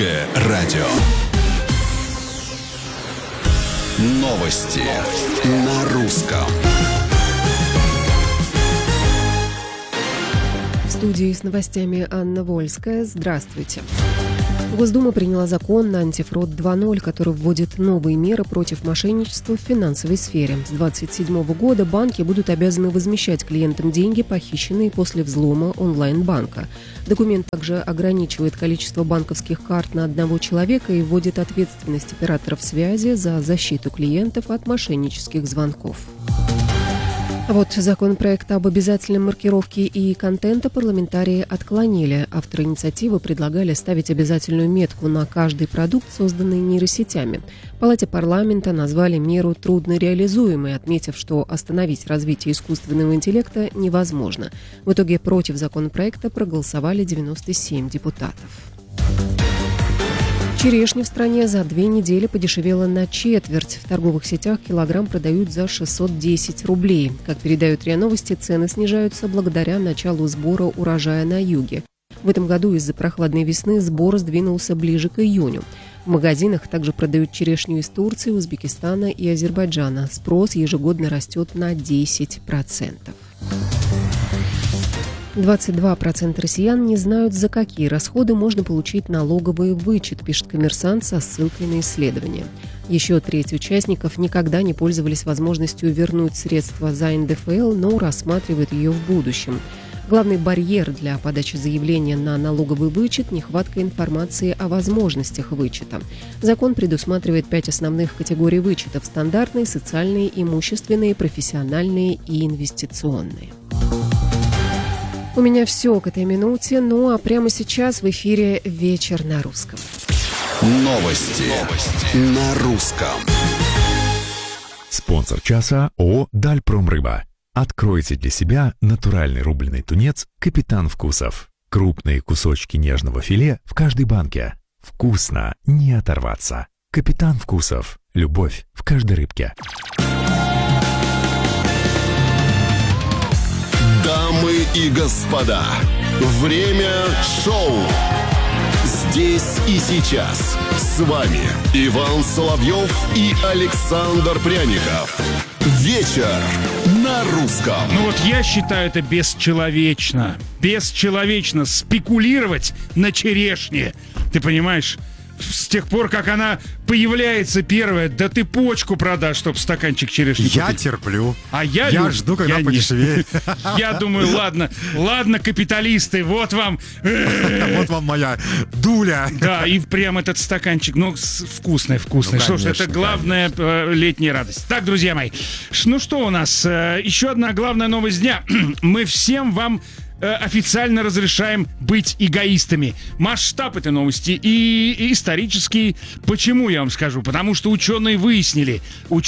Радио. Новости на русском. В студии с новостями Анна Вольская. Здравствуйте. Госдума приняла закон «Антифрод 2.0», который вводит новые меры против мошенничества в финансовой сфере. С 2027 года банки будут обязаны возмещать клиентам деньги, похищенные после взлома онлайн-банка. Документ также ограничивает количество банковских карт на одного человека и вводит ответственность операторов связи за защиту клиентов от мошеннических звонков. Вот законопроект об обязательной маркировке и контента парламентарии отклонили. Авторы инициативы предлагали ставить обязательную метку на каждый продукт, созданный нейросетями. В Палате парламента назвали меру труднореализуемой, отметив, что остановить развитие искусственного интеллекта невозможно. В итоге против законопроекта проголосовали 97 депутатов. Черешня в стране за 2 недели подешевела на четверть. В торговых сетях килограмм продают за 610 рублей. Как передают РИА Новости, цены снижаются благодаря началу сбора урожая на юге. В этом году из-за прохладной весны сбор сдвинулся ближе к июню. В магазинах также продают черешню из Турции, Узбекистана и Азербайджана. Спрос ежегодно растет на 10%. 22% россиян не знают, за какие расходы можно получить налоговый вычет, пишет «Коммерсант» со ссылкой на исследование. Еще треть участников никогда не пользовались возможностью вернуть средства за НДФЛ, но рассматривают ее в будущем. Главный барьер для подачи заявления на налоговый вычет – нехватка информации о возможностях вычета. Закон предусматривает 5 основных категорий вычетов – стандартные, социальные, имущественные, профессиональные и инвестиционные. У меня все к этой минуте, ну а прямо сейчас в эфире «Вечер на русском». Новости на русском. Спонсор часа ООО «Дальпромрыба». Откройте для себя натуральный рубленый тунец «Капитан Вкусов». Крупные кусочки нежного филе в каждой банке. Вкусно, не оторваться. «Капитан Вкусов». Любовь в каждой рыбке. Дамы и господа, время шоу. Здесь и сейчас с вами Иван Соловьев и Александр Пряников. Вечер на русском. Ну вот я считаю это бесчеловечно. Бесчеловечно спекулировать на черешне. Ты понимаешь? С тех пор, как она появляется первая, да ты почку продашь, чтобы стаканчик черешни купить. Я терплю. А я жду, когда подешевеет. Я думаю, ладно, капиталисты, вот вам... Вот вам моя дуля. Да, и прям этот стаканчик, вкусный. Ну, Что ж, это главная летняя радость. Так, друзья мои, ну что у нас? Еще одна главная новость дня. Мы всем вам официально разрешаем быть эгоистами. Масштаб этой новости и исторический. Почему, я вам скажу? Потому что ученые выяснили,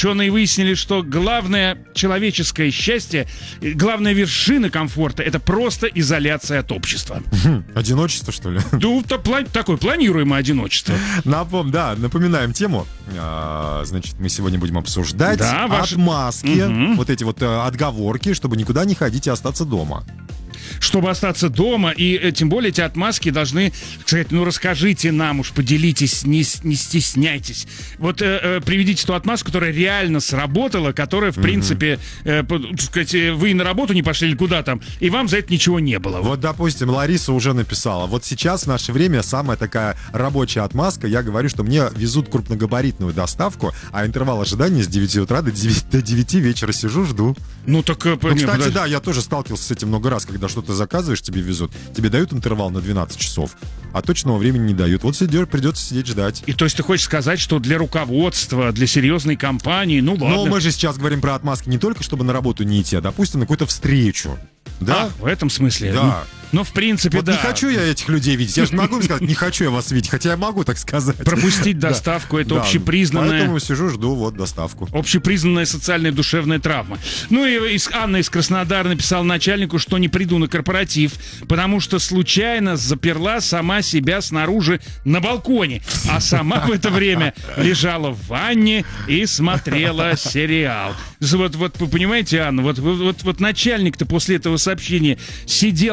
что главное человеческое счастье, главная вершина комфорта — это просто изоляция от общества. Одиночество, что ли? Ну, такое планируемое одиночество. Напоминаем тему. Значит, мы сегодня будем обсуждать отмазки, вот эти вот отговорки, чтобы никуда не ходить и остаться дома. Чтобы остаться дома, и тем более эти отмазки должны сказать, расскажите нам уж, поделитесь, не стесняйтесь. Вот приведите ту отмазку, которая реально сработала, которая, в принципе, сказать, вы на работу не пошли или куда там, и вам за это ничего не было. Вот, допустим, Лариса уже написала, вот сейчас в наше время самая такая рабочая отмазка, я говорю, что мне везут крупногабаритную доставку, а интервал ожидания с 9 утра до 9 вечера сижу, жду. Кстати, да, я тоже сталкивался с этим много раз, когда что-то заказываешь, тебе везут, тебе дают интервал на 12 часов, а точного времени не дают. Вот придется сидеть ждать. И то есть ты хочешь сказать, что для руководства, для серьезной компании, ладно. Но мы же сейчас говорим про отмазки не только, чтобы на работу не идти, а, допустим, на какую-то встречу. Да? В этом смысле? Да. В принципе, вот да. Не хочу я этих людей видеть. Я же могу сказать, не хочу я вас видеть, хотя я могу так сказать. Пропустить доставку, это общепризнанная... Поэтому сижу, жду доставку. Общепризнанная социальная душевная травма. И Анна из Краснодара написала начальнику, что не приду на корпоратив, потому что случайно заперла сама себя снаружи на балконе, а сама в это время лежала в ванне и смотрела сериал. Вот вы понимаете, Анна, вот начальник-то после этого сообщения сидел, не спал,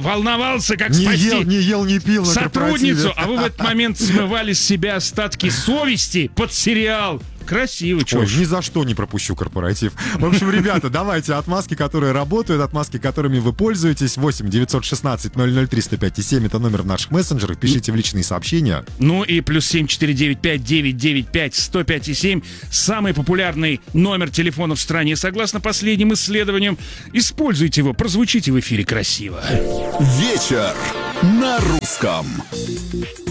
волновался, как Не спасти ел, не пил на сотрудницу, корпоративе. а вы в этот момент смывали с себя остатки совести под сериал. Красиво, чё Ой, ж. ни за что не пропущу корпоратив. В общем, ребята, давайте отмазки, которые работают, отмазки, которыми вы пользуетесь. 8 916 003 105 7 это номер в наших мессенджерах. Пишите в личные сообщения. Ну и плюс 7495 995 105 и 7. Самый популярный номер телефона в стране, согласно последним исследованиям. Используйте его, прозвучите в эфире красиво. Вечер на русском.